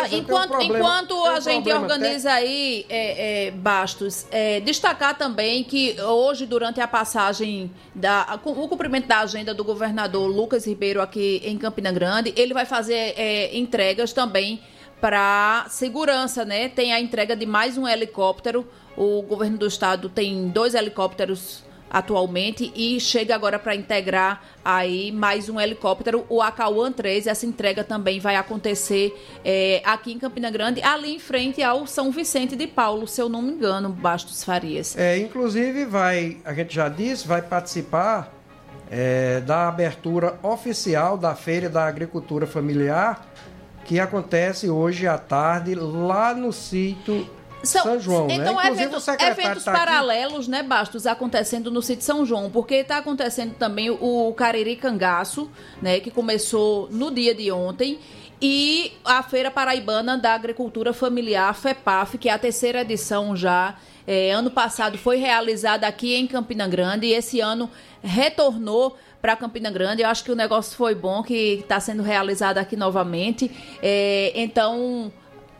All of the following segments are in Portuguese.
Enquanto a gente organiza aí, Bastos, destacar também que hoje, durante a passagem, o cumprimento da agenda do governador Lucas Ribeiro aqui em Campina Grande, ele vai fazer entregas também para segurança, né? Tem a entrega de mais um helicóptero. O governo do estado tem 2 helicópteros atualmente e chega agora para integrar aí mais um helicóptero, o Acauã 3. Essa entrega também vai acontecer aqui em Campina Grande, ali em frente ao São Vicente de Paulo, se eu não me engano, Bastos Farias. Inclusive a gente já disse, vai participar da abertura oficial da Feira da Agricultura Familiar, que acontece hoje à tarde lá no sítio São João, então, né? Eventos paralelos, né, Bastos, acontecendo no sítio São João, porque está acontecendo também o Cariri Cangaço, né, que começou no dia de ontem, e a Feira Paraibana da Agricultura Familiar, FEPAF, que é a 3ª edição já. Ano passado foi realizada aqui em Campina Grande e esse ano retornou para Campina Grande. Eu acho que o negócio foi bom, que está sendo realizado aqui novamente. Então,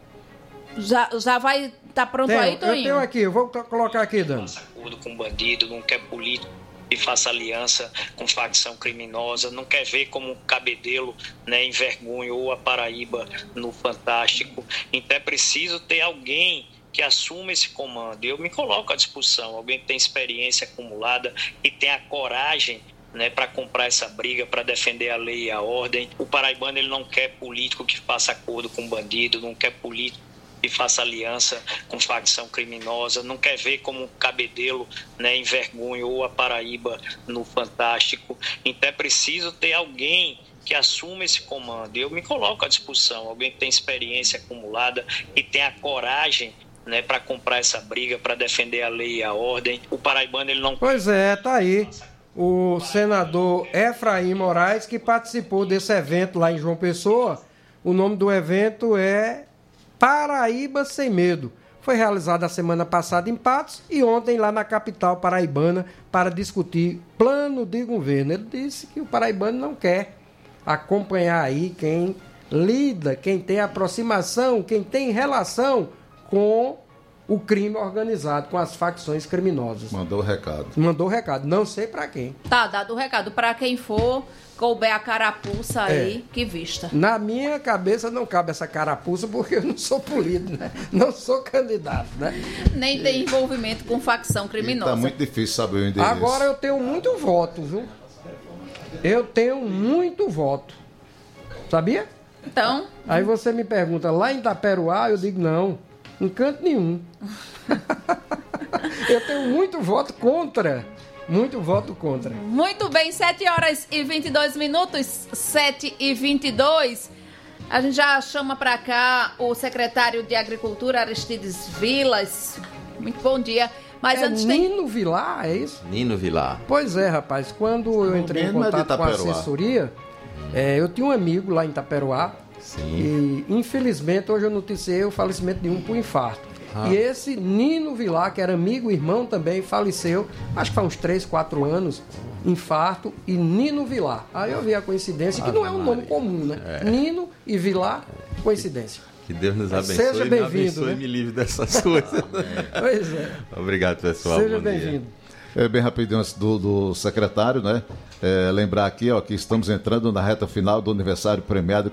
já vai estar pronto aí, Toninho? Eu tenho aqui, eu vou colocar aqui, Dani. Não faça acordo com bandido, não quer político e faça aliança com facção criminosa, não quer ver como Cabedelo, né, envergonhou a Paraíba no Fantástico. Então é preciso ter alguém que assuma esse comando. Eu me coloco à disposição, alguém que tem experiência acumulada e tem a coragem, né, para comprar essa briga, para defender a lei e a ordem. O paraibano, ele não quer político que faça acordo com bandido, não quer político que faça aliança com facção criminosa, não quer ver como Cabedelo, né, envergonhou a Paraíba no Fantástico. Então é preciso ter alguém que assuma esse comando. Eu me coloco à disposição, alguém que tem experiência acumulada e tem a coragem, né, para comprar essa briga, para defender a lei e a ordem. O paraibano, ele não... Pois tá aí o senador Efraim Moraes, que participou desse evento lá em João Pessoa. O nome do evento é Paraíba Sem Medo. Foi realizado a semana passada em Patos e ontem lá na capital paraibana para discutir plano de governo. Ele disse que o paraibano não quer acompanhar aí quem lida, quem tem aproximação, quem tem relação com o crime organizado, com as facções criminosas. Mandou o recado. Mandou o recado, não sei para quem. Tá dado o recado, para quem for couber a carapuça aí, que vista. Na minha cabeça não cabe essa carapuça porque eu não sou político, né? Não sou candidato, né? Nem tem envolvimento com facção criminosa. Tá muito difícil saber o endereço. Agora eu tenho muito voto, viu? Eu tenho muito voto. Sabia? Então... Aí você me pergunta, lá em Itaperuá, eu digo não, em canto nenhum. Eu tenho muito voto contra. Muito voto contra. Muito bem, 7h22, 7h22. A gente já chama para cá o secretário de Agricultura, Aristides Vilas. Muito bom dia. Mas antes Nino Vilar, é isso? Nino Vilar. Pois é, rapaz. Quando eu entrei em contato com a assessoria, eu tinha um amigo lá em Itaperuá. Sim. E, infelizmente, hoje eu noticiei o falecimento de um por infarto. E esse Nino Vilar, que era amigo e irmão também, faleceu, acho que faz uns 3, 4 anos, infarto, e Nino Vilar. Aí eu vi a coincidência, que não é um nome comum, né? Nino e Vilar, coincidência. Que Deus nos abençoe. Seja bem-vindo, né? Me livre dessas coisas. Pois é. Obrigado, pessoal. Seja bem-vindo. Bem rapidinho antes do secretário, né? Lembrar aqui, ó, que estamos entrando na reta final do aniversário premiado